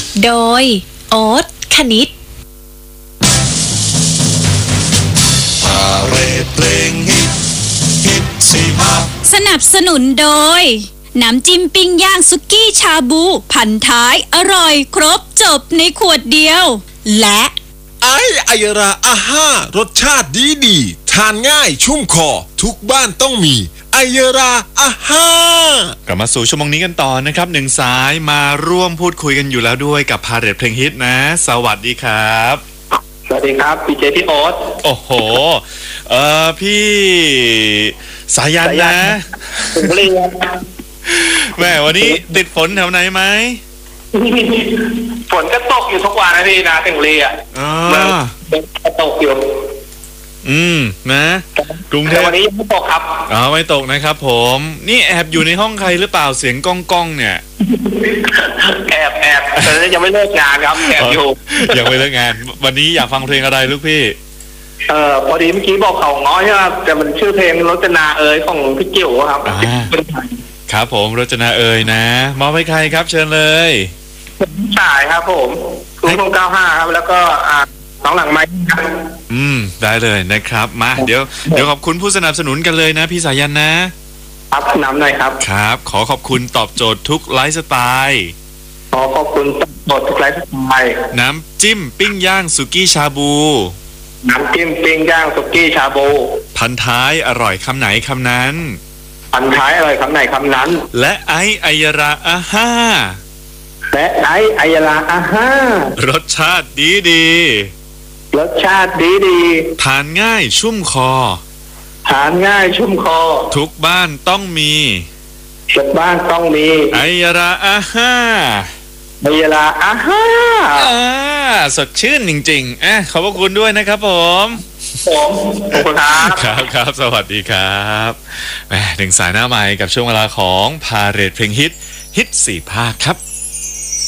โดยโอ๊ตคณิตเพลงฮิตสี่ภาคสนับสนุนโดยน้ำจิ้มปิ้งย่างสุกี้ชาบูพันท้ายอร่อยครบจบในขวดเดียวและไอยราอาห้ารสชาติดีทานง่ายชุ่มคอทุกบ้านต้องมีไอยราอาห้ากลับมาสู่ชั่วโมงนี้กันต่อนะครับหนึ่งสายมาร่วมพูดคุยกันอยู่แล้วด้วยกับพาเหรดเพลงฮิตนะสวัสดีครับสวัสดีครับพี่เจพี่โอ๊ตโอ้โหพี่สายันนะถึงเรียนแม่วันนี้ติดฝนแถวไหนไหมฝนก็ตกอยู่ทุกวันนะพี่นะถึงเรียนก็ตกอยู่นะกรุงเทพวันนี้ยังไม่ตกครับไม่ตกนะครับผมนี่แอบอยู่ในห้องใครหรือเปล่าเสียงก้องเนี่ยแอบแต่ยังไม่เลิกงานครับแอบอยู่ยังไม่เลิกงานวันนี้อยากฟังเพลงอะไรลูกพี่พอดีเมื่อกี้บอกเขาง้อใช่ไหมแต่มันชื่อเพลงรจนาเอ๋ยของพี่เกี่ยวครับครับผมรจนาเอ๋ยนะมอบให้ใครครับเชิญเลยสายครับผม095ครับแล้วก็น้องหลังไม้ครับได้เลยนะครับมาเดี๋ยวขอบคุณผู้สนับสนุนกันเลยนะพี่สายันนะครับน้ำหน่อยครับครับขอขอบคุณตอบโจทย์ทุกไลฟ์สไตล์ขอขอบคุณตอบโจทย์ทุกไลฟ์สไตล์น้ำจิ้มปิ้งย่างสุกี้ชาบูน้ำจิ้มปิ้งย่างสุกี้ชาบูพันท้ายอร่อยคำไหนคำนั้นพันท้ายอร่อยคำไหนคำนั้นและไอยราอาห้าและไอยราอาห้ารสชาติดีรสชาติดีทานง่ายชุ่มคอทานง่ายชุ่มคอทุกบ้านต้องมีทุกบ้านต้องมีไอยราอาห้าไอยราอาห้าสดชื่นจริงๆขอบคุณด้วยนะครับผมขอบคุณครับสวัสดีครับแหมถึงสายหน้าใหม่กับช่วงเวลาของพาเหรดเพลงฮิต4 ภาคครับ